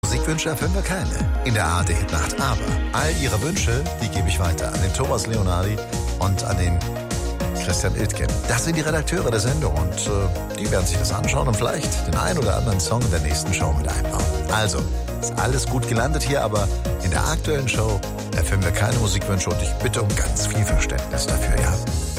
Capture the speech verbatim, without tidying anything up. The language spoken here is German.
Musikwünsche erfüllen wir keine in der A R D-Hitnacht. Aber all Ihre Wünsche, die gebe ich weiter an den Thomas Leonardi und an den Christian Iltgen. Das sind die Redakteure der Sendung und äh, die werden sich das anschauen und vielleicht den einen oder anderen Song in der nächsten Show mit einbauen. Also, ist alles gut gelandet hier, aber in der aktuellen Show erfüllen wir keine Musikwünsche und ich bitte um ganz viel Verständnis dafür, ja.